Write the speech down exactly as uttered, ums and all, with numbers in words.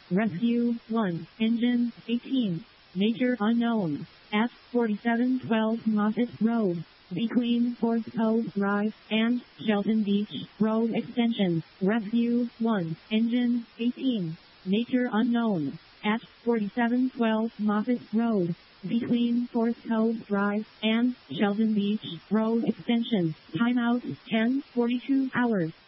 Rescue one, Engine eighteen, Nature unknown, at forty-seven twelve Moffett Road, between Fourth Cove Drive and Shelton Beach Road Extension. Rescue one, Engine eighteen, Nature unknown, at forty-seven twelve Moffett Road, between Fourth Cove Drive and Shelton Beach Road Extension. Timeout ten forty-two hours.